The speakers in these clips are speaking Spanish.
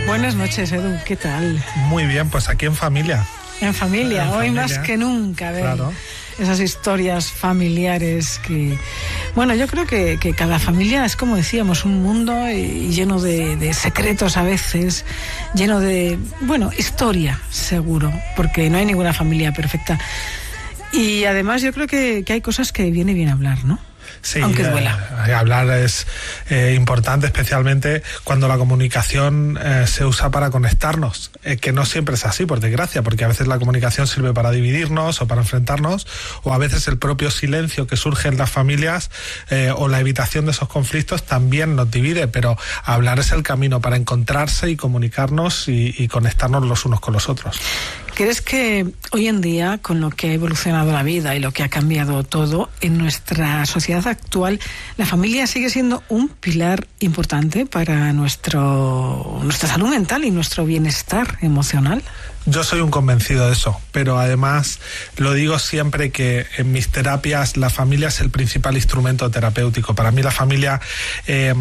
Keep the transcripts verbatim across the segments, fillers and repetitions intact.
Buenas noches, Edu, ¿qué tal? Muy bien, pues aquí en familia. En familia, en hoy familia. Más que nunca, ver Claro. Esas historias familiares que... Bueno, yo creo que, que cada familia es, como decíamos, un mundo y lleno de, de secretos a veces, lleno de, bueno, historia, seguro, porque no hay ninguna familia perfecta. Y además yo creo que, que hay cosas que viene bien hablar, ¿no? Sí, aunque duela. Eh, hablar es eh, importante, especialmente cuando la comunicación eh, se usa para conectarnos, eh, que no siempre es así, por desgracia, porque a veces la comunicación sirve para dividirnos o para enfrentarnos, o a veces el propio silencio que surge en las familias eh, o la evitación de esos conflictos también nos divide, pero hablar es el camino para encontrarse y comunicarnos y, y conectarnos los unos con los otros. ¿Crees que hoy en día, con lo que ha evolucionado la vida y lo que ha cambiado todo, en nuestra sociedad actual, la familia sigue siendo un pilar importante para nuestro, nuestra salud mental y nuestro bienestar emocional? Yo soy un convencido de eso, pero además lo digo siempre que en mis terapias la familia es el principal instrumento terapéutico. Para mí la familia eh,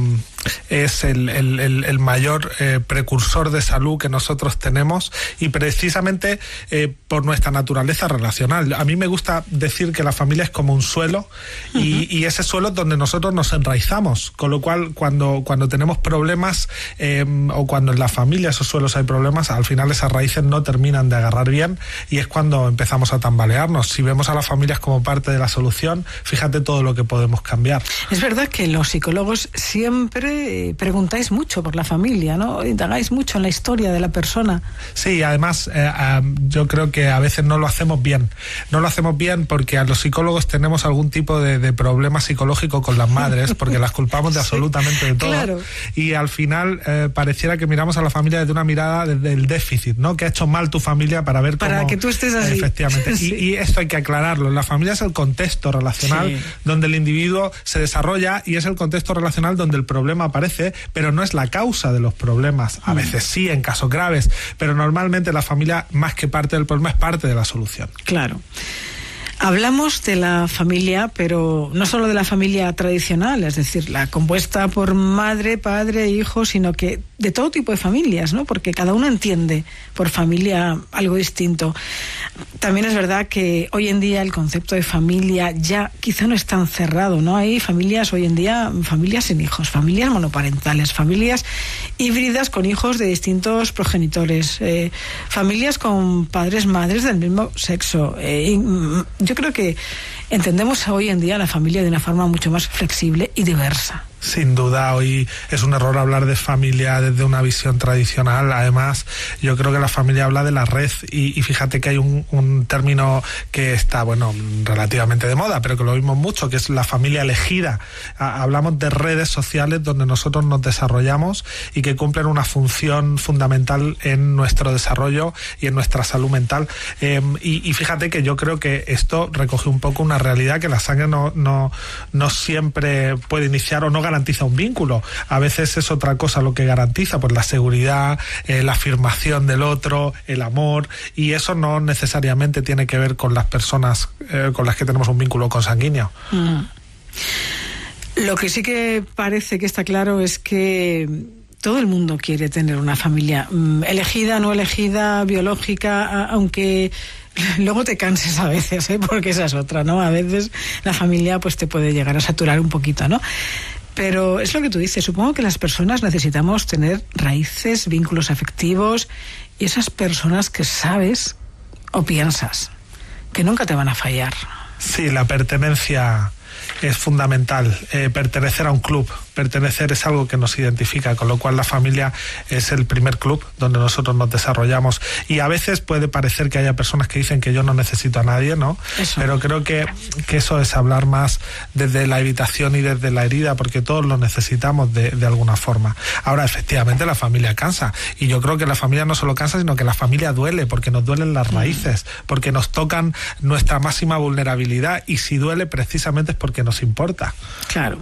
es el, el, el, el mayor eh, precursor de salud que nosotros tenemos, y precisamente eh, por nuestra naturaleza relacional. A mí me gusta decir que la familia es como un suelo, uh-huh. y, y ese suelo es donde nosotros nos enraizamos, con lo cual cuando, cuando tenemos problemas eh, o cuando en la familia esos suelos hay problemas, al final esas raíces no terminan de agarrar bien y es cuando empezamos a tambalearnos. Si vemos a las familias como parte de la solución, fíjate todo lo que podemos cambiar. Es verdad que los psicólogos siempre preguntáis mucho por la familia, ¿no? Indagáis mucho en la historia de la persona. Sí, además eh, eh, yo creo que a veces no lo hacemos bien. No lo hacemos bien porque a los psicólogos tenemos algún tipo de, de problema psicológico con las madres, porque las culpamos de absolutamente de todo. Claro. Y al final eh, pareciera que miramos a la familia desde una mirada desde el déficit, ¿no? Que ha hecho mal tu familia para ver cómo... Para que tú estés así. Efectivamente. Sí. Y, y esto hay que aclararlo. La familia es el contexto relacional, sí, donde el individuo se desarrolla, y es el contexto relacional donde el problema aparece, pero no es la causa de los problemas. A veces sí, en casos graves, pero normalmente la familia, más que parte del problema, es parte de la solución. Claro. Hablamos de la familia, pero no solo de la familia tradicional, es decir, la compuesta por madre, padre e hijo, sino que de todo tipo de familias, ¿no? Porque cada uno entiende por familia algo distinto. También es verdad que hoy en día el concepto de familia ya quizá no es tan cerrado, ¿no? Hay familias hoy en día, familias sin hijos, familias monoparentales, familias híbridas con hijos de distintos progenitores, eh, familias con padres, madres del mismo sexo. Eh, yo creo que entendemos hoy en día la familia de una forma mucho más flexible y diversa. Sin duda, hoy es un error hablar de familia desde una visión tradicional. Además, yo creo que la familia habla de la red, y, y fíjate que hay un, un término que está, bueno, relativamente de moda, pero que lo oímos mucho, que es la familia elegida. A, hablamos de redes sociales donde nosotros nos desarrollamos y que cumplen una función fundamental en nuestro desarrollo y en nuestra salud mental. Eh, y, y fíjate que yo creo que esto recoge un poco una realidad, que la sangre no, no, no siempre puede iniciar o no garantiza un vínculo. A veces es otra cosa lo que garantiza, pues la seguridad, eh, la afirmación del otro, el amor, y eso no necesariamente tiene que ver con las personas eh, con las que tenemos un vínculo consanguíneo. Mm. Lo que sí que parece que está claro es que todo el mundo quiere tener una familia, elegida, no elegida, biológica, aunque luego te canses a veces, ¿eh? Porque esa es otra, ¿no? A veces la familia pues te puede llegar a saturar un poquito, ¿no? Pero es lo que tú dices, supongo que las personas necesitamos tener raíces, vínculos afectivos, y esas personas que sabes o piensas que nunca te van a fallar. Sí, la pertenencia es fundamental. Eh, pertenecer a un club, pertenecer es algo que nos identifica, con lo cual la familia es el primer club donde nosotros nos desarrollamos. Y a veces puede parecer que haya personas que dicen que yo no necesito a nadie, ¿no? Eso. Pero creo que, que eso es hablar más desde la evitación y desde la herida, porque todos lo necesitamos de, de alguna forma. Ahora, efectivamente, la familia cansa, y yo creo que la familia no solo cansa, sino que la familia duele, porque nos duelen las raíces, porque nos tocan nuestra máxima vulnerabilidad, y si duele precisamente es porque nos importa. Claro.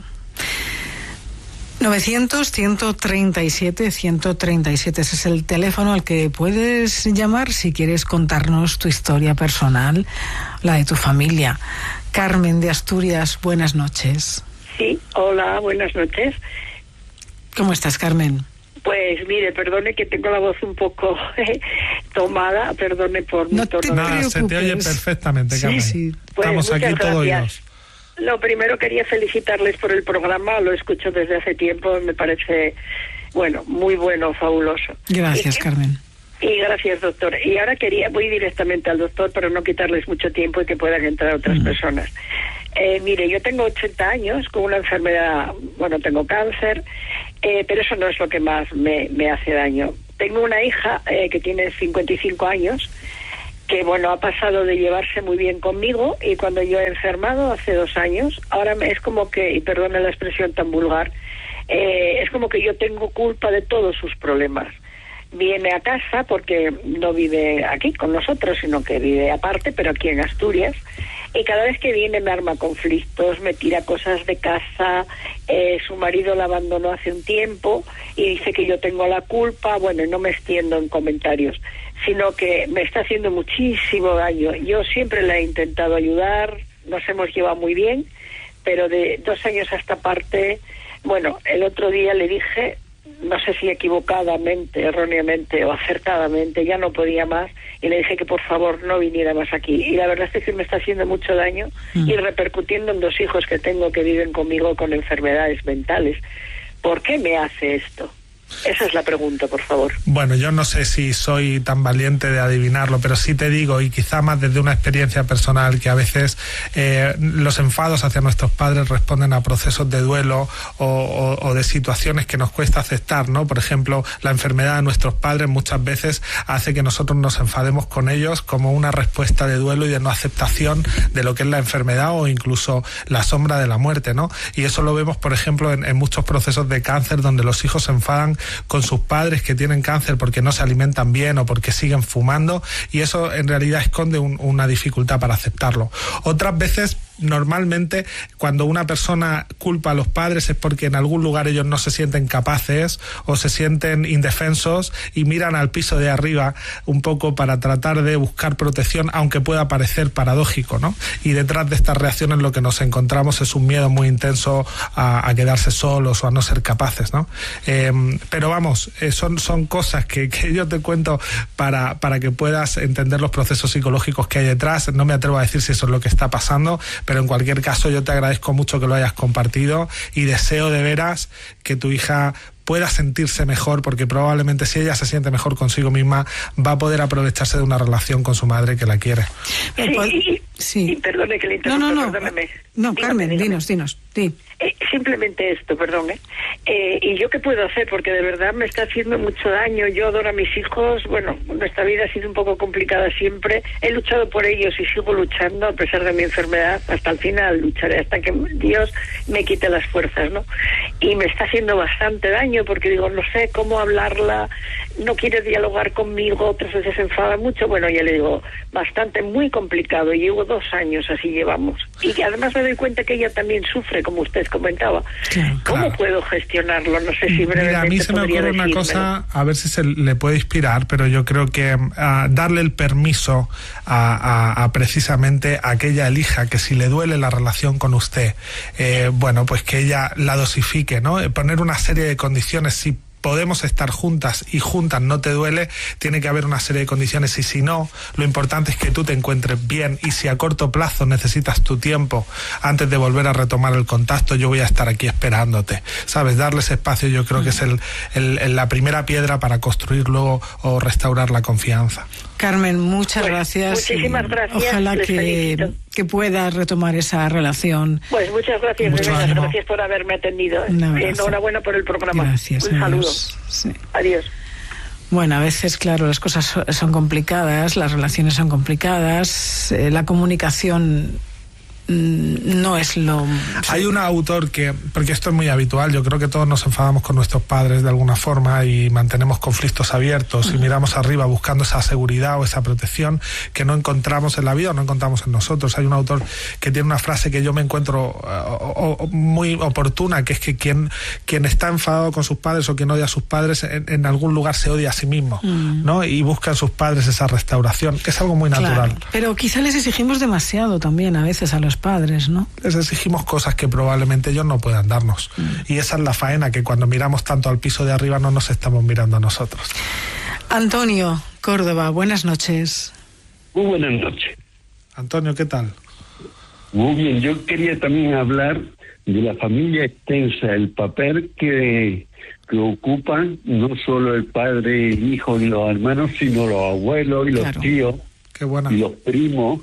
novecientos, ciento treinta y siete, ciento treinta y siete, ese es el teléfono al que puedes llamar si quieres contarnos tu historia personal, la de tu familia. Carmen de Asturias, buenas noches. Sí, hola, buenas noches. ¿Cómo estás, Carmen? Pues mire, perdone que tengo la voz un poco eh, tomada, perdone por mi no tono. Te Nada, se te oye perfectamente, Carmen. Sí, sí. Pues estamos aquí todos oídos. Lo primero, quería felicitarles por el programa, lo escucho desde hace tiempo, me parece, bueno, muy bueno, fabuloso. Gracias, y, Carmen. Y gracias, doctor. Y ahora quería, voy directamente al doctor para no quitarles mucho tiempo y que puedan entrar otras mm. personas. Eh, mire, yo tengo ochenta años con una enfermedad, bueno, tengo cáncer, eh, pero eso no es lo que más me, me hace daño. Tengo una hija eh, que tiene cincuenta y cinco años, que bueno, ha pasado de llevarse muy bien conmigo, y cuando yo he enfermado hace dos años, ahora me, es como que, y perdone la expresión tan vulgar, eh, es como que yo tengo culpa de todos sus problemas. Viene a casa porque no vive aquí con nosotros, sino que vive aparte, pero aquí en Asturias, y cada vez que viene me arma conflictos, me tira cosas de casa, eh, su marido la abandonó hace un tiempo y dice que yo tengo la culpa. Bueno, no me extiendo en comentarios, sino que me está haciendo muchísimo daño. Yo siempre la he intentado ayudar, nos hemos llevado muy bien, pero de dos años a esta parte, bueno, el otro día le dije, no sé si equivocadamente, erróneamente o acertadamente, ya no podía más, y le dije que por favor no viniera más aquí. Y la verdad es que me está haciendo mucho daño mm. y repercutiendo en dos hijos que tengo que viven conmigo con enfermedades mentales. ¿Por qué me hace esto? Esa es la pregunta, por favor. Bueno, yo no sé si soy tan valiente de adivinarlo, pero sí te digo, y quizá más desde una experiencia personal, que a veces eh, los enfados hacia nuestros padres responden a procesos de duelo o, o, o de situaciones que nos cuesta aceptar, ¿no? Por ejemplo, la enfermedad de nuestros padres muchas veces hace que nosotros nos enfademos con ellos como una respuesta de duelo y de no aceptación de lo que es la enfermedad o incluso la sombra de la muerte, ¿no? Y eso lo vemos, por ejemplo, en, en muchos procesos de cáncer donde los hijos se enfadan con sus padres que tienen cáncer porque no se alimentan bien o porque siguen fumando, y eso en realidad esconde un, una dificultad para aceptarlo. Otras veces, normalmente, cuando una persona culpa a los padres es porque en algún lugar ellos no se sienten capaces o se sienten indefensos y miran al piso de arriba un poco para tratar de buscar protección, aunque pueda parecer paradójico, ¿no? Y detrás de estas reacciones lo que nos encontramos es un miedo muy intenso a, a quedarse solos o a no ser capaces, ¿no? Eh, pero vamos, eh, son, son cosas que, que yo te cuento para, para que puedas entender los procesos psicológicos que hay detrás. No me atrevo a decir si eso es lo que está pasando, pero en cualquier caso yo te agradezco mucho que lo hayas compartido y deseo de veras que tu hija pueda sentirse mejor, porque probablemente si ella se siente mejor consigo misma va a poder aprovecharse de una relación con su madre que la quiere. Sí, sí. sí perdone que le interrumpa, no, no, no. perdóneme. No, dígame, Carmen, dígame. dinos, dinos. Sí. Eh, simplemente esto, perdón, ¿eh? Eh, ¿y yo qué puedo hacer? Porque de verdad me está haciendo mucho daño. Yo adoro a mis hijos. Bueno, nuestra vida ha sido un poco complicada siempre. He luchado por ellos y sigo luchando a pesar de mi enfermedad. Hasta el final lucharé, hasta que Dios me quite las fuerzas, ¿no? Y me está haciendo bastante daño porque digo, no sé cómo hablarla, no quiere dialogar conmigo, otras veces se enfada mucho. Bueno, ya le digo, bastante, muy complicado. Llevo dos años así llevamos. Y que además me doy cuenta que ella también sufre, como usted comentaba. Claro, ¿Cómo claro. puedo gestionarlo? No sé si brevemente. Mira, a mí se me ocurre una cosa, a ver si se le puede inspirar, pero yo creo que uh, darle el permiso a, a, a precisamente a que ella elija que si le duele la relación con usted, eh, bueno, pues que ella la dosifique, ¿no? Poner una serie de condiciones. Si podemos estar juntas y juntas no te duele, tiene que haber una serie de condiciones, y si no, lo importante es que tú te encuentres bien, y si a corto plazo necesitas tu tiempo antes de volver a retomar el contacto, yo voy a estar aquí esperándote, ¿sabes? Darles espacio yo creo que es el, el, el, la primera piedra para construir luego o restaurar la confianza. Carmen, muchas pues, gracias. Muchísimas gracias. Ojalá que, que puedas retomar esa relación. Pues muchas gracias, muchas gracias, gracias por haberme atendido. Enhorabuena por el programa. Gracias. Un saludo. Sí. Adiós. Bueno, a veces, claro, las cosas son complicadas, las relaciones son complicadas, eh, la comunicación no es lo... Hay un autor que, porque esto es muy habitual, yo creo que todos nos enfadamos con nuestros padres de alguna forma y mantenemos conflictos abiertos, uh-huh. y miramos arriba buscando esa seguridad o esa protección que no encontramos en la vida o no encontramos en nosotros. Hay un autor que tiene una frase que yo me encuentro uh, o, o, muy oportuna, que es que quien, quien está enfadado con sus padres o quien odia a sus padres en, en algún lugar se odia a sí mismo, uh-huh. ¿no? Y busca en sus padres esa restauración, que es algo muy natural. Claro, pero quizá les exigimos demasiado también a veces a los los padres, ¿no? Les exigimos cosas que probablemente ellos no puedan darnos. Mm. Y esa es la faena, que cuando miramos tanto al piso de arriba no nos estamos mirando a nosotros. Antonio, Córdoba, buenas noches. Muy buenas noches. Antonio, ¿qué tal? Muy bien, yo quería también hablar de la familia extensa, el papel que, que ocupan no solo el padre, el hijo y los hermanos, sino los abuelos y los claro. tíos. Qué buena. Y los primos.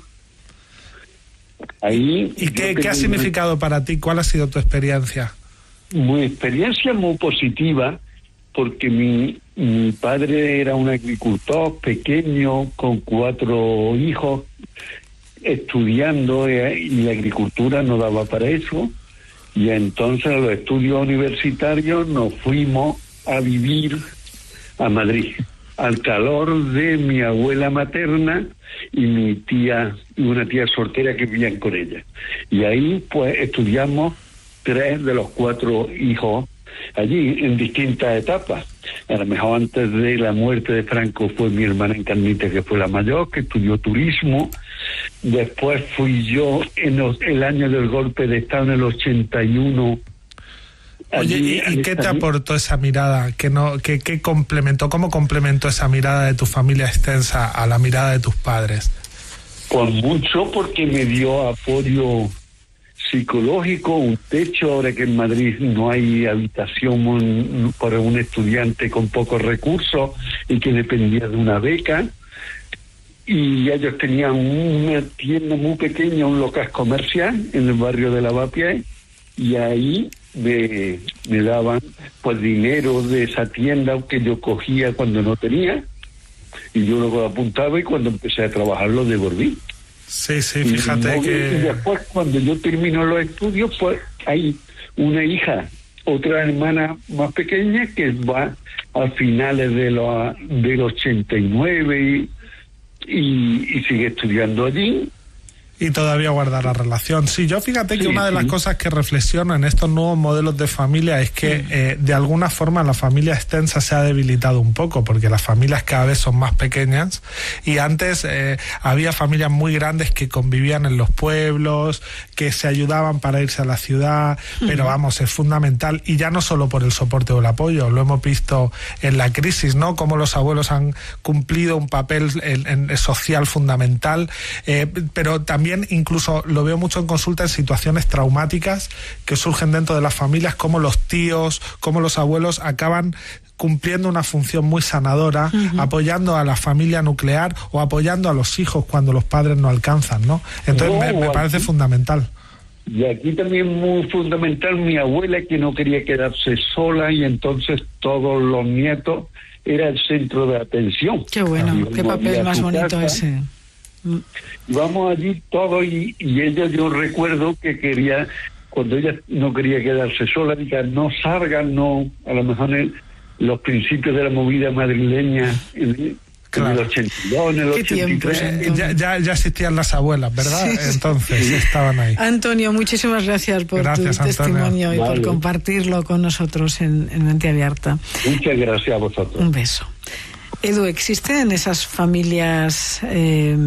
Ahí. ¿Y qué, qué ha significado para ti? ¿Cuál ha sido tu experiencia? Mi experiencia muy positiva, porque mi, mi padre era un agricultor pequeño con cuatro hijos, estudiando, eh, y la agricultura no daba para eso, y entonces a los estudios universitarios nos fuimos a vivir a Madrid, al calor de mi abuela materna y mi tía, y una tía soltera que vivían con ella. Y ahí pues estudiamos tres de los cuatro hijos allí en distintas etapas. A lo mejor antes de la muerte de Franco fue mi hermana Encarnita, que fue la mayor, que estudió turismo. Después fui yo en los, el año del golpe de Estado, en el ochenta y uno. Oye, ¿y, y qué te aportó esa mirada? ¿Qué, no, qué, qué complementó, cómo complementó esa mirada de tu familia extensa a la mirada de tus padres? Pues mucho, porque me dio apoyo psicológico, un techo, ahora que en Madrid no hay habitación para un estudiante con pocos recursos y que dependía de una beca, y ellos tenían una tienda muy pequeña, un local comercial en el barrio de Lavapiés, y ahí me, me daban pues dinero de esa tienda que yo cogía cuando no tenía, y yo luego apuntaba, y cuando empecé a trabajar lo devolví. Sí, sí, fíjate y, que... Y después, cuando yo termino los estudios, pues hay una hija, otra hermana más pequeña, que va a finales de los del ochenta y nueve y, y, y sigue estudiando allí. Y todavía guardar la relación. Sí, yo fíjate que sí, una de sí. las cosas que reflexiono en estos nuevos modelos de familia es que sí. eh, de alguna forma la familia extensa se ha debilitado un poco, porque las familias cada vez son más pequeñas, y antes eh, había familias muy grandes que convivían en los pueblos, que se ayudaban para irse a la ciudad, uh-huh. pero vamos, es fundamental, y ya no solo por el soporte o el apoyo, lo hemos visto en la crisis, ¿no? Cómo los abuelos han cumplido un papel en, en, social fundamental, eh, pero también incluso lo veo mucho en consulta en situaciones traumáticas que surgen dentro de las familias, como los tíos, como los abuelos acaban cumpliendo una función muy sanadora, uh-huh. apoyando a la familia nuclear o apoyando a los hijos cuando los padres no alcanzan, ¿no? Entonces no, me, me parece aquí, fundamental. Y aquí también muy fundamental mi abuela, que no quería quedarse sola, y entonces todos los nietos era el centro de atención. Qué bueno, qué papel más bonito casa. ese. Vamos allí todos, y, y ella, yo recuerdo que quería, cuando ella no quería quedarse sola, diga, no salgan, no, a lo mejor en los principios de la movida madrileña, en, claro. en el ochenta y dos, en el ochenta y tres. Tiempos, ya, ya, ya existían las abuelas, ¿verdad? Sí, entonces sí. estaban ahí. Antonio, muchísimas gracias por gracias, tu Antonio. testimonio y vale. por compartirlo con nosotros en, en Mente Abierta. Muchas gracias a vosotros. Un beso. Edu, ¿existen esas familias eh,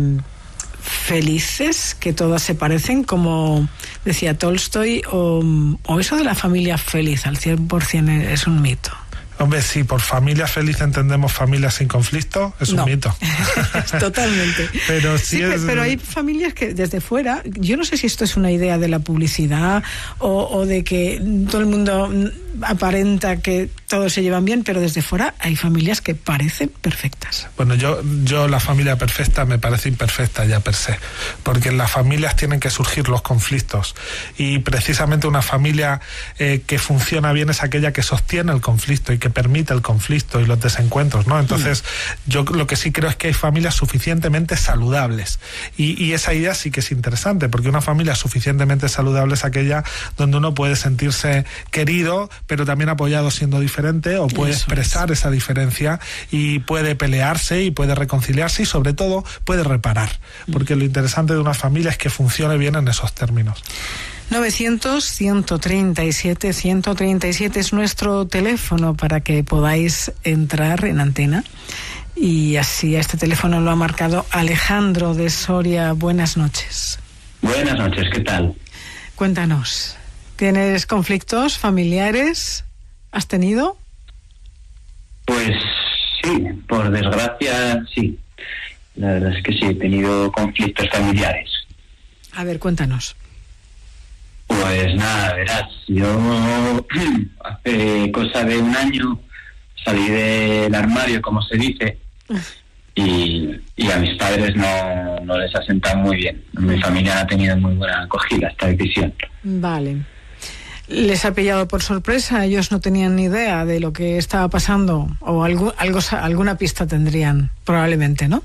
felices que todas se parecen, como decía Tolstoy, o, o eso de la familia feliz al cien por ciento es un mito? Hombre, si por familia feliz entendemos familias sin conflicto, es no. un mito. Totalmente. Pero sí, sí es... pero hay familias que desde fuera, yo no sé si esto es una idea de la publicidad o, o de que todo el mundo aparenta que todos se llevan bien, pero desde fuera hay familias que parecen perfectas. Bueno, yo, yo la familia perfecta me parece imperfecta ya per se, porque en las familias tienen que surgir los conflictos, y precisamente una familia eh, que funciona bien es aquella que sostiene el conflicto y que permite el conflicto y los desencuentros, ¿no? Entonces, mm. yo lo que sí creo es que hay familias suficientemente saludables, y, y esa idea sí que es interesante, porque una familia suficientemente saludable es aquella donde uno puede sentirse querido, pero también apoyado siendo diferente, o puede Eso expresar es. esa diferencia, y puede pelearse y puede reconciliarse, y sobre todo puede reparar, porque lo interesante de una familia es que funcione bien en esos términos. novecientos, ciento treinta y siete, ciento treinta y siete es nuestro teléfono para que podáis entrar en antena, y así a este teléfono lo ha marcado Alejandro de Soria. Buenas noches. Buenas noches, ¿qué tal? Cuéntanos, ¿tienes conflictos familiares? ¿Has tenido? Pues sí, por desgracia sí. La verdad es que sí, he tenido conflictos familiares. A ver, cuéntanos. Pues nada, verás, yo hace cosa de un año salí del armario, como se dice, y, y a mis padres no, no les ha sentado muy bien. Mi familia no ha tenido muy buena acogida esta decisión. Vale. ¿Les ha pillado por sorpresa? Ellos no tenían ni idea de lo que estaba pasando, o algo, algo alguna pista tendrían, probablemente, ¿no?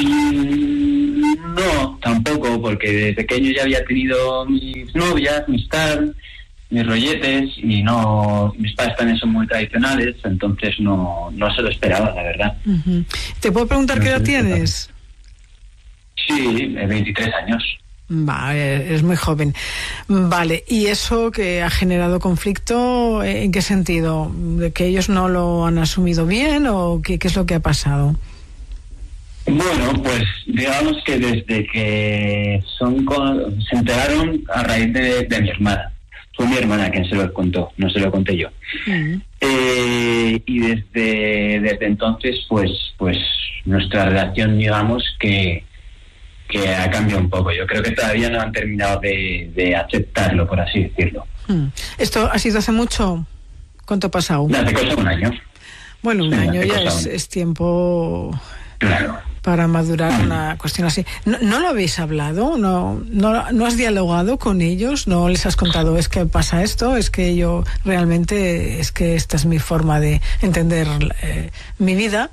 No, tampoco, porque de pequeño ya había tenido mis novias, mis tal, mis rolletes, y no, mis padres también son muy tradicionales, entonces no, no se lo esperaba, la verdad. Uh-huh. ¿Te puedo preguntar no qué edad tienes? Sí, veintitrés años. Vale, es muy joven. Vale, ¿y eso que ha generado conflicto, en qué sentido? ¿De que ellos no lo han asumido bien o qué, qué es lo que ha pasado? Bueno, pues digamos que desde que son con, se enteraron a raíz de, de mi hermana. Fue mi hermana quien se lo contó, no se lo conté yo. Uh-huh. Eh, y desde, desde entonces, pues, pues nuestra relación, digamos que que ha cambiado un poco. Yo creo que todavía no han terminado de, de aceptarlo, por así decirlo. Hmm. ¿Esto ha sido hace mucho? ¿Cuánto ha pasado? Hace cosa un año. Bueno, un sí, año ya es, un... es tiempo claro. para madurar una cuestión así. ¿No, no lo habéis hablado? ¿No, no, ¿No has dialogado con ellos? ¿No les has contado, es que pasa esto? ¿Es que yo realmente, es que esta es mi forma de entender eh, mi vida?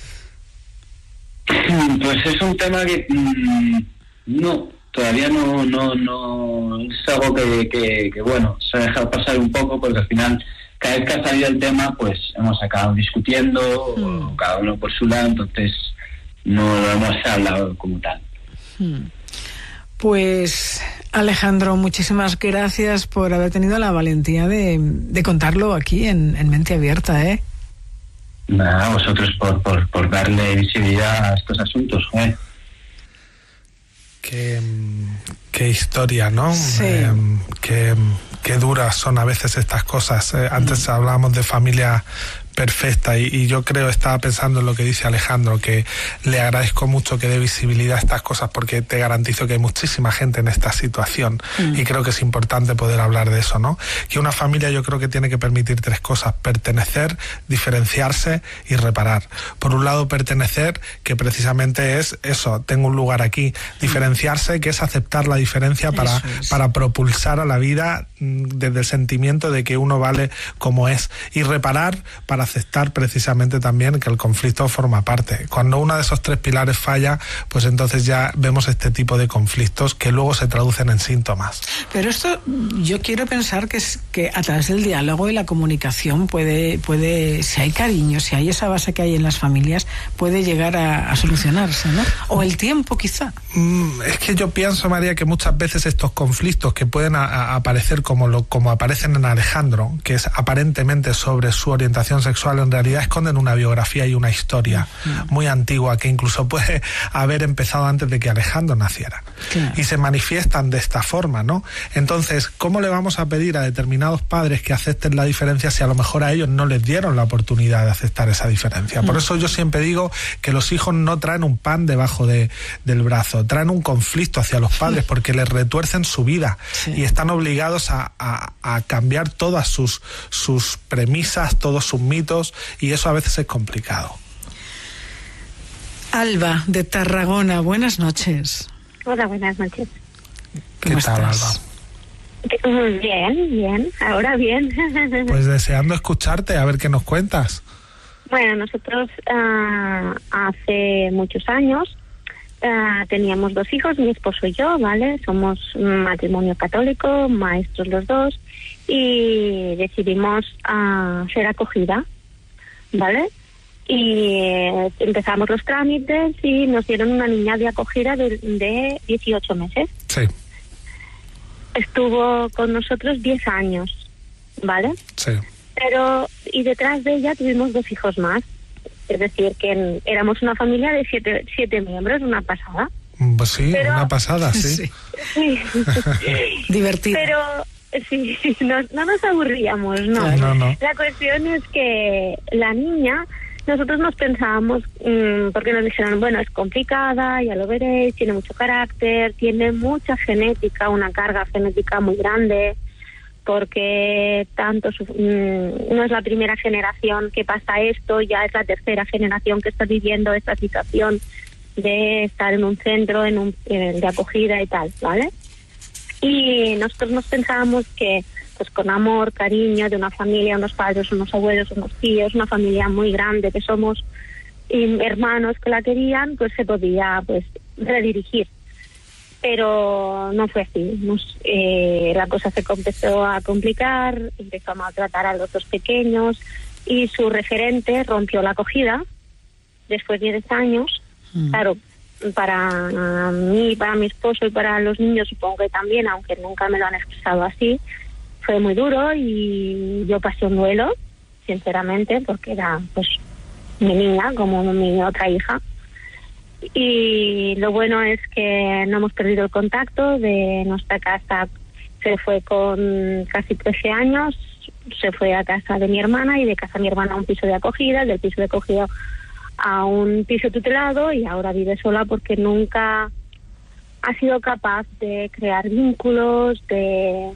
Pues es un tema que mmm, no, todavía no, no, no es algo que, que, que bueno, se ha dejado pasar un poco, porque al final cada vez que ha salido el tema pues hemos acabado discutiendo, mm. cada uno por su lado, entonces no lo hemos hablado como tal. Mm. Pues Alejandro, muchísimas gracias por haber tenido la valentía de, de contarlo aquí en, en Mente Abierta, ¿eh? Nada, vosotros por, por, por darle visibilidad a estos asuntos, ¿eh? Qué, qué historia, ¿no? Sí. Eh, qué, qué duras son a veces estas cosas. Eh, antes mm. hablábamos de familia perfecta y, y yo creo, estaba pensando en lo que dice Alejandro, que le agradezco mucho que dé visibilidad a estas cosas, porque te garantizo que hay muchísima gente en esta situación mm. y creo que es importante poder hablar de eso, ¿no? Que una familia, yo creo que tiene que permitir tres cosas: pertenecer, diferenciarse y reparar. Por un lado, pertenecer, que precisamente es eso, tengo un lugar aquí. Diferenciarse, que es aceptar la diferencia para, es. para propulsar a la vida desde el sentimiento de que uno vale como es. Y reparar, para aceptar precisamente también que el conflicto forma parte. Cuando uno de esos tres pilares falla, pues entonces ya vemos este tipo de conflictos que luego se traducen en síntomas. Pero esto, yo quiero pensar que es que a través del diálogo y la comunicación puede, puede, si hay cariño, si hay esa base que hay en las familias, puede llegar a, a solucionarse, ¿no? O el tiempo, quizá. Mm, es que yo pienso, María, que muchas veces estos conflictos que pueden a, a aparecer como, lo, como aparecen en Alejandro, que es aparentemente sobre su orientación sexual, en realidad esconden una biografía y una historia mm. muy antigua, que incluso puede haber empezado antes de que Alejandro naciera. Claro. Y se manifiestan de esta forma, ¿no? Entonces, ¿cómo le vamos a pedir a determinados padres que acepten la diferencia si a lo mejor a ellos no les dieron la oportunidad de aceptar esa diferencia? Mm. Por eso yo siempre digo que los hijos no traen un pan debajo de, del brazo, traen un conflicto hacia los padres, porque les retuercen su vida, sí. y están obligados a, a, a cambiar todas sus, sus premisas, todos sus mitos, y eso a veces es complicado. Alba, de Tarragona, buenas noches. Hola, buenas noches. ¿Qué tal, estás? Alba? Bien, bien, ahora bien. Pues deseando escucharte, a ver qué nos cuentas. Bueno, nosotros uh, hace muchos años uh, teníamos dos hijos, mi esposo y yo, ¿vale? Somos un matrimonio católico, maestros los dos, y decidimos uh, ser acogida, ¿vale? Y eh, empezamos los trámites y nos dieron una niña de acogida de, de dieciocho meses. Sí. Estuvo con nosotros diez años, ¿vale? Sí. Pero, y detrás de ella tuvimos dos hijos más. Es decir, que en, éramos una familia de siete, siete miembros, una pasada. Pues sí, pero, una pasada, sí. Sí. sí. Divertido. Pero sí, no, no nos aburríamos, no. no, no. La cuestión es que la niña, nosotros nos pensábamos, mmm, porque nos dijeron, bueno, es complicada, ya lo veréis, tiene mucho carácter, tiene mucha genética, una carga genética muy grande, porque tanto su, mmm, no es la primera generación que pasa esto, ya es la tercera generación que está viviendo esta situación de estar en un centro en un, de acogida y tal, ¿vale? Y nosotros nos pensábamos que pues con amor, cariño de una familia, unos padres, unos abuelos, unos tíos, una familia muy grande que somos, y hermanos que la querían, pues se podía pues redirigir. Pero no fue así. Nos, eh, la cosa se empezó a complicar, empezó a maltratar a los dos pequeños y su referente rompió la acogida después de diez años. Mm. Claro, para mí, para mi esposo y para los niños supongo que también, aunque nunca me lo han expresado así, fue muy duro y yo pasé un duelo, sinceramente, porque era pues mi niña como mi otra hija. Y lo bueno es que no hemos perdido el contacto. De nuestra casa se fue con casi trece años, se fue a casa de mi hermana y de casa de mi hermana a un piso de acogida, del piso de acogida a un piso tutelado, y ahora vive sola porque nunca ha sido capaz de crear vínculos, de,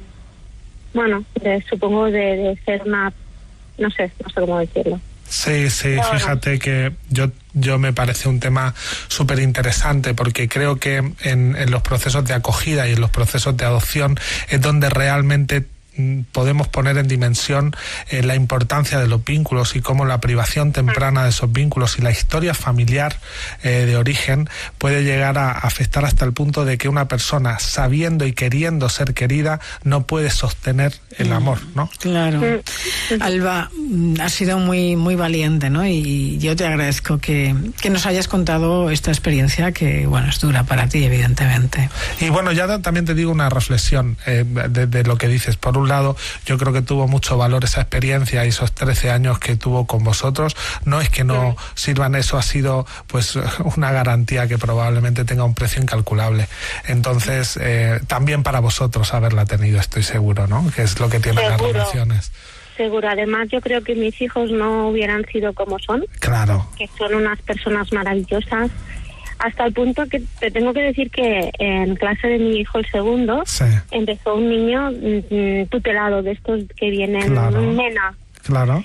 bueno, de, supongo de, de ser una, no sé, no sé cómo decirlo. Sí, sí, fíjate que yo yo me parece un tema súper interesante, porque creo que en, en los procesos de acogida y en los procesos de adopción es donde realmente podemos poner en dimensión eh, la importancia de los vínculos y cómo la privación temprana de esos vínculos y la historia familiar eh, de origen puede llegar a afectar hasta el punto de que una persona, sabiendo y queriendo ser querida, no puede sostener el amor, ¿no? Claro. Alba, has sido muy muy valiente, ¿no? Y yo te agradezco que, que nos hayas contado esta experiencia que, bueno, es dura para ti, evidentemente. Y bueno, ya también te digo una reflexión eh, de, de lo que dices. Por un lado, yo creo que tuvo mucho valor esa experiencia y esos trece años que tuvo con vosotros. No es que no sirvan, eso ha sido pues una garantía que probablemente tenga un precio incalculable. Entonces, eh, también para vosotros haberla tenido, estoy seguro, ¿no? Que es lo que tienen las relaciones. Seguro. Además, yo creo que mis hijos no hubieran sido como son. Claro. Que son unas personas maravillosas. Hasta el punto que te tengo que decir que en clase de mi hijo, el segundo, sí, empezó un niño mm, tutelado, de estos que vienen, claro, nena. Claro.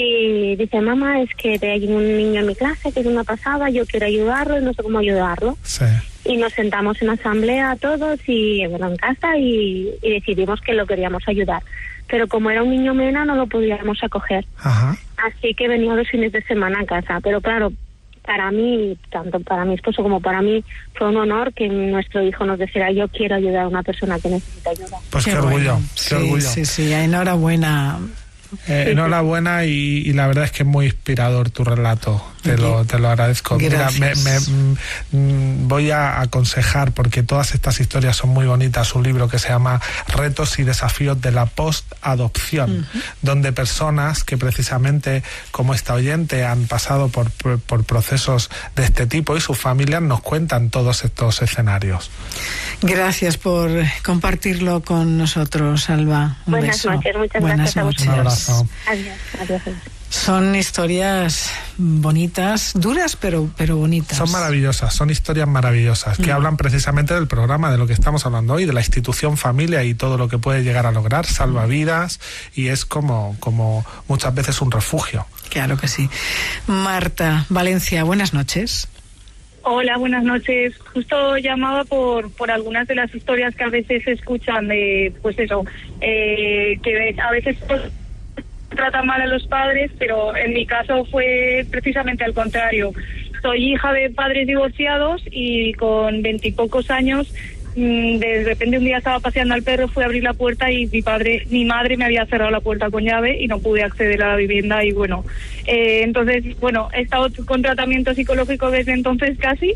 Y dice, mamá, es que hay un niño en mi clase que es una pasada, yo quiero ayudarlo y no sé cómo ayudarlo. Sí. Y nos sentamos en asamblea todos y, bueno, en casa y, y decidimos que lo queríamos ayudar. Pero como era un niño mena, no lo podíamos acoger. Ajá. Así que venía los fines de semana a casa. Pero claro, para mí, tanto para mi esposo como para mí, fue un honor que nuestro hijo nos dijera, yo quiero ayudar a una persona que necesita ayuda. Pues qué, qué orgullo, bueno. qué sí, orgullo. Sí, sí, enhorabuena. Eh, enhorabuena y, y la verdad es que es muy inspirador tu relato, te lo, te lo agradezco. Mira, me, me, m, voy a aconsejar, porque todas estas historias son muy bonitas, un libro que se llama Retos y desafíos de la post-adopción, uh-huh, donde personas que precisamente como esta oyente han pasado por, por, por procesos de este tipo y sus familias nos cuentan todos estos escenarios. Gracias por compartirlo con nosotros, Alba. Un Buenas beso. noches, muchas Buenas gracias noches. a Un abrazo. Adiós, adiós. Son historias bonitas, duras, pero, pero bonitas. Son maravillosas, son historias maravillosas, que mm. hablan precisamente del programa, de lo que estamos hablando hoy, de la institución familia y todo lo que puede llegar a lograr, salva vidas, y es como, como muchas veces un refugio. Claro que sí. Marta, Valencia, buenas noches. Hola, buenas noches. Justo llamaba por por algunas de las historias que a veces se escuchan de, pues eso, eh, que a veces pues, tratan mal a los padres, pero en mi caso fue precisamente al contrario. Soy hija de padres divorciados y con veintipocos años, mmm, de repente un día estaba paseando al perro, fui a abrir la puerta y mi padre, mi madre me había cerrado la puerta con llave y no pude acceder a la vivienda y bueno, eh, entonces, bueno, he estado con tratamiento psicológico desde entonces casi.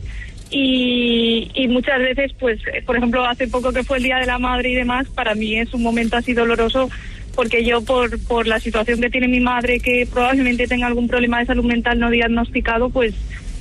Y, y muchas veces, pues, por ejemplo, hace poco que fue el Día de la Madre y demás, para mí es un momento así doloroso, porque yo por por la situación que tiene mi madre, que probablemente tenga algún problema de salud mental no diagnosticado, pues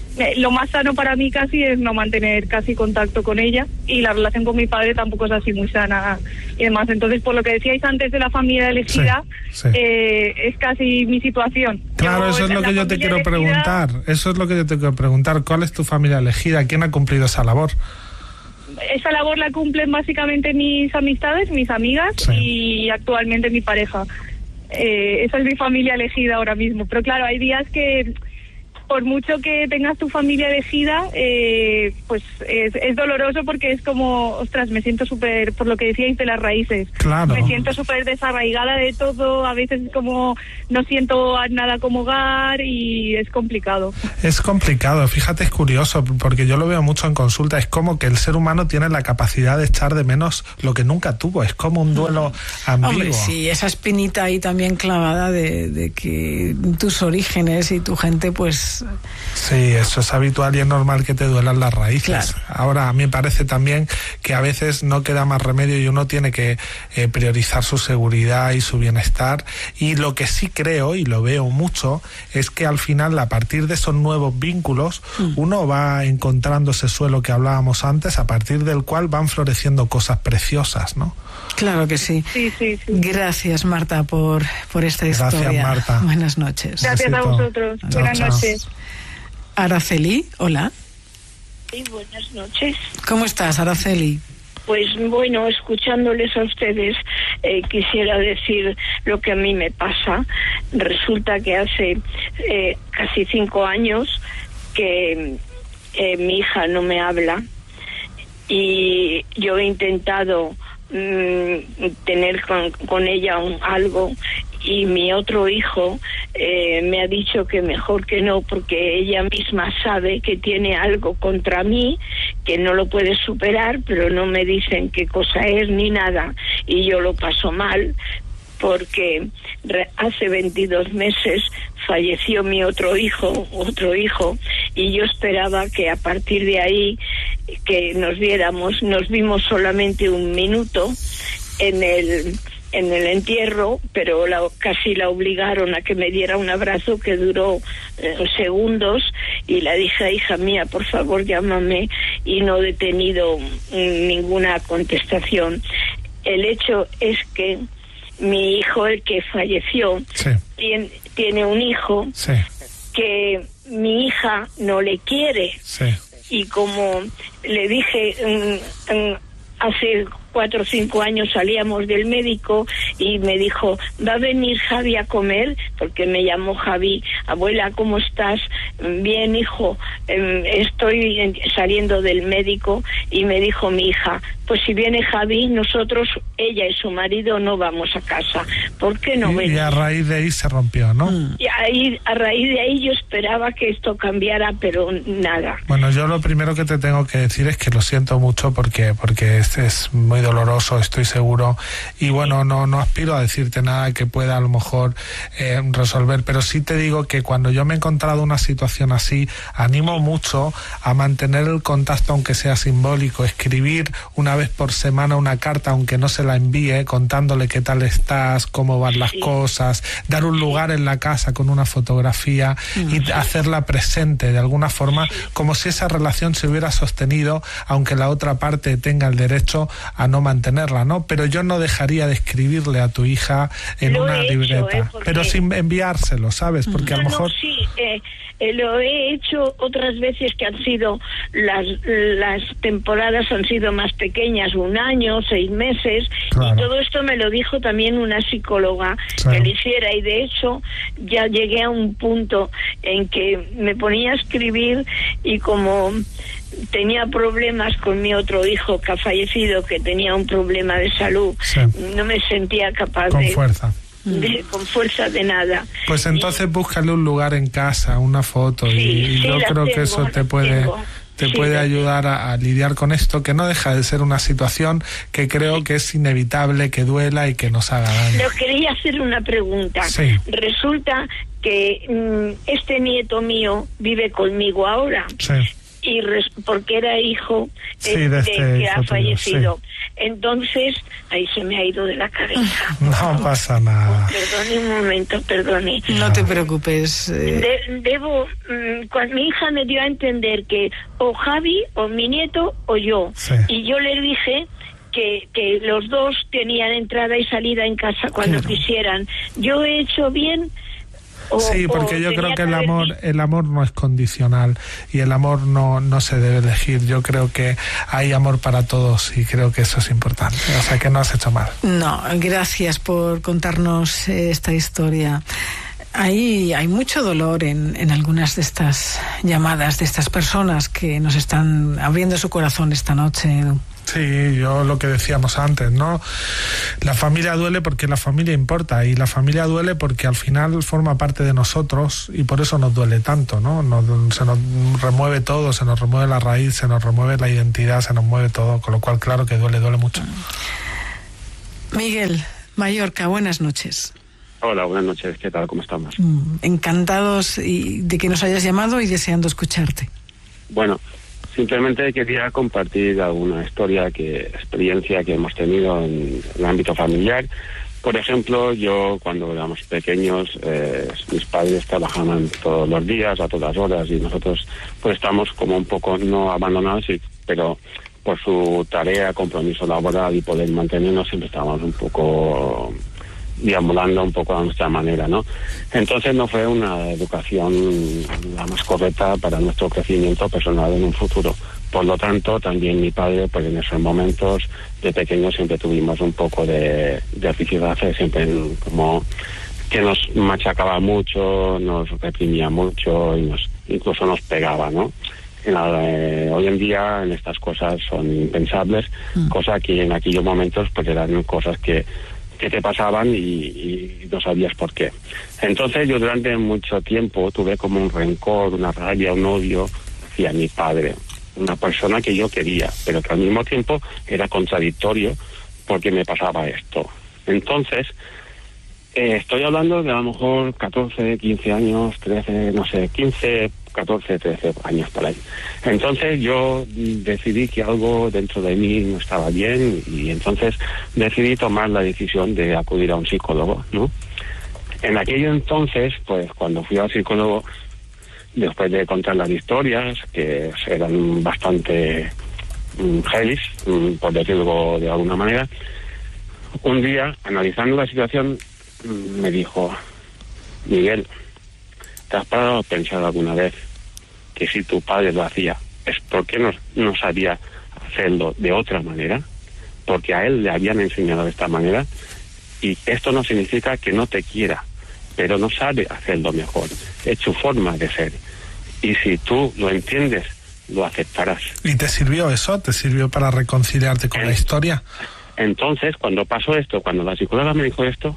eh, lo más sano para mí casi es no mantener casi contacto con ella, y la relación con mi padre tampoco es así muy sana y demás. Entonces, por lo que decíais antes de la familia elegida, sí, sí. Eh, es casi mi situación. Claro, yo, eso es lo que yo te quiero elegida, preguntar. Eso es lo que yo te quiero preguntar. ¿Cuál es tu familia elegida? ¿Quién ha cumplido esa labor? Esa labor la cumplen básicamente mis amistades, mis amigas, sí. y actualmente mi pareja. Eh, esa es mi familia elegida ahora mismo. Pero claro, hay días que, por mucho que tengas tu familia elegida, eh, pues es, es doloroso, porque es como, ostras, me siento súper, por lo que decíais de las raíces, claro. me siento súper desarraigada de todo, a veces es como no siento nada como hogar y es complicado. Es complicado, fíjate, es curioso, porque yo lo veo mucho en consulta, es como que el ser humano tiene la capacidad de echar de menos lo que nunca tuvo, es como un duelo ambiguo. Hombre, sí, esa espinita ahí también clavada de, de que tus orígenes y tu gente, pues... Sí, eso es habitual y es normal que te duelan las raíces. Claro. Ahora, a mí me parece también que a veces no queda más remedio y uno tiene que eh, priorizar su seguridad y su bienestar. Y lo que sí creo, y lo veo mucho, es que al final, a partir de esos nuevos vínculos, mm. uno va encontrando ese suelo que hablábamos antes, a partir del cual van floreciendo cosas preciosas, ¿no? Claro que sí. Sí, sí, sí. Gracias, Marta, por, por esta Gracias, historia. Marta. Buenas noches. Gracias a vosotros. Chao, Buenas chao. noches. Araceli, hola. Sí, buenas noches. ¿Cómo estás, Araceli? Pues bueno, escuchándoles a ustedes, eh, quisiera decir lo que a mí me pasa. Resulta que hace eh, casi cinco años que eh, mi hija no me habla, y yo he intentado mmm, tener con, con ella un, algo, y mi otro hijo eh, me ha dicho que mejor que no, porque ella misma sabe que tiene algo contra mí, que no lo puede superar, pero no me dicen qué cosa es ni nada, y yo lo paso mal, porque hace veintidós meses falleció mi otro hijo, otro hijo, y yo esperaba que a partir de ahí que nos viéramos. Nos vimos solamente un minuto en el en el entierro, pero la, casi la obligaron a que me diera un abrazo que duró eh, segundos, y la dije, hija mía, por favor llámame, y no he tenido mm, ninguna contestación. El hecho es que mi hijo, el que falleció, sí. tiene, tiene un hijo sí. que mi hija no le quiere, sí. y como le dije um, um, hace cuatro o cinco años salíamos del médico y me dijo, ¿va a venir Javi a comer? Porque me llamó Javi. Abuela, ¿cómo estás? Bien, hijo, eh, estoy saliendo del médico. Y me dijo mi hija, pues si viene Javi, nosotros, ella y su marido, no vamos a casa. ¿Por qué no ven? Y a raíz de ahí se rompió, ¿no? Y ahí, a raíz de ahí yo esperaba que esto cambiara, pero nada. Bueno, yo lo primero que te tengo que decir es que lo siento mucho, porque porque es, es muy doloroso, estoy seguro, y bueno, no no aspiro a decirte nada que pueda a lo mejor eh, resolver, pero sí te digo que cuando yo me he encontrado una situación así, animo mucho a mantener el contacto, aunque sea simbólico, escribir una vez por semana una carta, aunque no se la envíe, contándole qué tal estás, cómo van las sí. cosas, dar un lugar en la casa con una fotografía y sí. hacerla presente de alguna forma, sí. como si esa relación se hubiera sostenido, aunque la otra parte tenga el derecho a no mantenerla, ¿no? Pero yo no dejaría de escribirle a tu hija en lo una hecho, libreta, eh, porque... pero sin enviárselo, ¿sabes? Porque no, a lo mejor... No, sí, eh, eh, lo he hecho otras veces que han sido, las, las temporadas han sido más pequeñas, un año, seis meses, claro. y todo esto me lo dijo también una psicóloga, claro. que lo hiciera, y de hecho ya llegué a un punto en que me ponía a escribir, y como tenía problemas con mi otro hijo que ha fallecido, que tenía un problema de salud, sí. no me sentía capaz con de... fuerza. De, con fuerza de nada. Pues entonces y, búscale un lugar en casa, una foto, sí, y, y sí, yo creo tengo, que eso te puede tengo. te sí, puede ayudar a, a lidiar con esto, que no deja de ser una situación que creo sí. que es inevitable, que duela y que nos haga daño. Yo quería hacer una pregunta. Sí. Resulta que mmm, este nieto mío vive conmigo ahora. Sí. y res, porque era hijo sí, eh, de, este que ha fallecido. Sí. Entonces, ahí se me ha ido de la cabeza. No pasa nada. Perdone un momento, perdone. No te preocupes. Eh... De, debo, mmm, cuando mi hija me dio a entender que o Javi, o mi nieto, o yo. Sí. Y yo le dije que, que los dos tenían entrada y salida en casa cuando claro. quisieran. ¿Yo he hecho bien? O, sí, porque yo creo que el amor, dicho... el amor no es condicional y el amor no, no se debe elegir. Yo creo que hay amor para todos y creo que eso es importante. O sea, que no has hecho mal. No, gracias por contarnos esta historia. Hay, hay mucho dolor en, en algunas de estas llamadas, de estas personas que nos están abriendo su corazón esta noche, Edu. Sí, yo lo que decíamos antes, ¿no? La familia duele porque la familia importa y la familia duele porque al final forma parte de nosotros y por eso nos duele tanto, ¿no? Nos, se nos remueve todo, se nos remueve la raíz, se nos remueve la identidad, se nos mueve todo, con lo cual claro que duele, duele mucho. Miguel, Mallorca, buenas noches. Hola, buenas noches, ¿qué tal? ¿Cómo estamos? Encantados de que nos hayas llamado y deseando escucharte. Bueno, simplemente quería compartir alguna historia, que experiencia que hemos tenido en el ámbito familiar. Por ejemplo, yo cuando éramos pequeños, eh, mis padres trabajaban todos los días, a todas horas, y nosotros pues estamos como un poco no abandonados, pero por su tarea, compromiso laboral y poder mantenernos siempre estábamos un poco deambulando un poco a nuestra manera, ¿no? Entonces no fue una educación la más correcta para nuestro crecimiento personal en un futuro. Por lo tanto, también mi padre, pues en esos momentos de pequeños siempre tuvimos un poco de, de reticidad, siempre como que nos machacaba mucho, nos reprimía mucho y nos incluso nos pegaba, ¿no? En la, eh, hoy en día en estas cosas son impensables, mm. cosa que en aquellos momentos pues eran cosas que que te pasaban y, y no sabías por qué. Entonces yo durante mucho tiempo tuve como un rencor, una rabia, un odio hacia mi padre, una persona que yo quería, pero que al mismo tiempo era contradictorio porque me pasaba esto. Entonces, eh, estoy hablando de a lo mejor catorce, quince años, trece, no sé, quince, catorce, trece años por ahí. Entonces yo decidí que algo dentro de mí no estaba bien y entonces decidí tomar la decisión de acudir a un psicólogo, ¿no? En aquello entonces, pues cuando fui al psicólogo, después de contar las historias, que eran bastante um, heavy, um, por decirlo de alguna manera, un día, analizando la situación, um, me dijo: Miguel, ¿te has parado a pensar alguna vez que si tu padre lo hacía es porque no, no sabía hacerlo de otra manera? Porque a él le habían enseñado de esta manera, y esto no significa que no te quiera, pero no sabe hacerlo mejor. Es su forma de ser. Y si tú lo entiendes, lo aceptarás. ¿Y te sirvió eso? ¿Te sirvió para reconciliarte con en, la historia? Entonces, cuando pasó esto, cuando la psicóloga me dijo esto,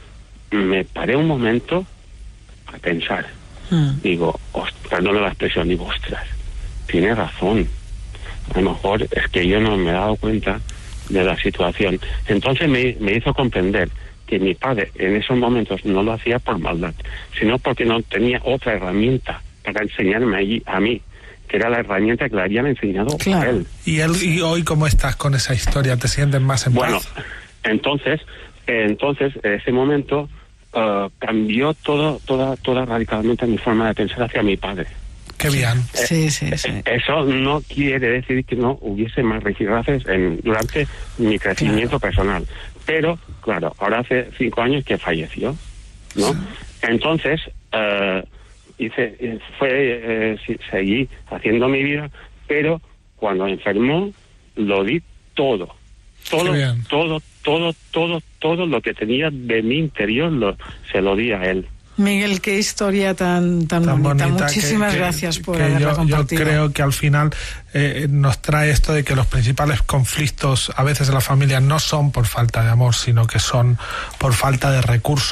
me paré un momento a pensar. Mm. Digo, perdón la expresión, digo, ostras, tiene razón. A lo mejor es que yo no me he dado cuenta de la situación. Entonces me, me hizo comprender que mi padre en esos momentos no lo hacía por maldad, sino porque no tenía otra herramienta para enseñarme allí, a mí, que era la herramienta que le habían enseñado claro. a él. ¿Y él y hoy cómo estás con esa historia? ¿Te sientes más en bueno, paz? Bueno, entonces, eh, entonces, en ese momento uh, cambió todo, toda, toda radicalmente mi forma de pensar hacia mi padre. Qué bien. Eh, sí, sí, sí. Eh, eso no quiere decir que no hubiese más rifirrafes en durante mi crecimiento claro. personal. Pero, claro, ahora hace cinco años que falleció, ¿no? Sí. Entonces, uh, hice, fue, eh, seguí haciendo mi vida, pero cuando enfermó, lo di todo. Todo, todo, todo, todo, todo lo que tenía de mi interior lo, se lo di a él. Miguel, qué historia tan tan, tan bonita. bonita. Muchísimas que, gracias por que haberla yo, compartido. Yo creo que al final eh, nos trae esto de que los principales conflictos a veces en la familia no son por falta de amor, sino que son por falta de recursos.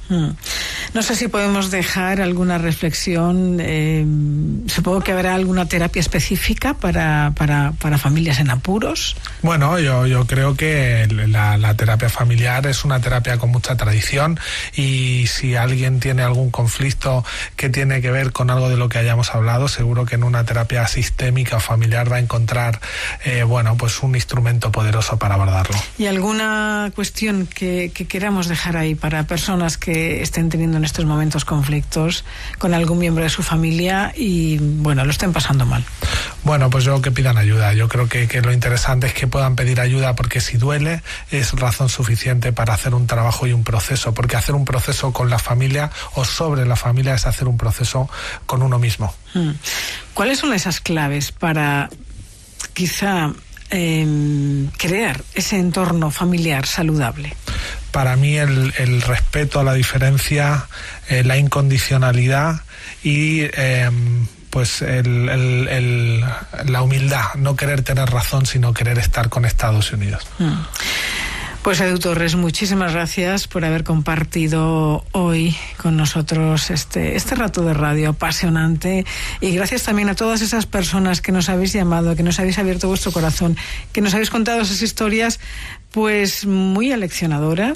Hmm. No sé si podemos dejar alguna reflexión. Eh, supongo que habrá alguna terapia específica para, para, para familias en apuros. Bueno, yo, yo creo que la, la terapia familiar es una terapia con mucha tradición, y si alguien tiene algún conflicto que tiene que ver con algo de lo que hayamos hablado, seguro que en una terapia sistémica o familiar va a encontrar eh, bueno, pues un instrumento poderoso para abordarlo. ¿Y alguna cuestión que, que queramos dejar ahí para personas que estén teniendo en estos momentos conflictos con algún miembro de su familia y, bueno, lo estén pasando mal? Bueno, pues yo que pidan ayuda. Yo creo que, que lo interesante es que puedan pedir ayuda, porque si duele es razón suficiente para hacer un trabajo y un proceso, porque hacer un proceso con la familia o sobre la familia es hacer un proceso con uno mismo. Hmm. ¿Cuáles son esas claves para quizá eh, crear ese entorno familiar saludable? Para mí el, el respeto a la diferencia, eh, la incondicionalidad y eh, pues el, el, el, la humildad, no querer tener razón, sino querer estar conectados y unidos. Mm. Pues Edu Torres, muchísimas gracias por haber compartido hoy con nosotros este, este rato de radio apasionante, y gracias también a todas esas personas que nos habéis llamado, que nos habéis abierto vuestro corazón, que nos habéis contado esas historias pues muy aleccionadoras.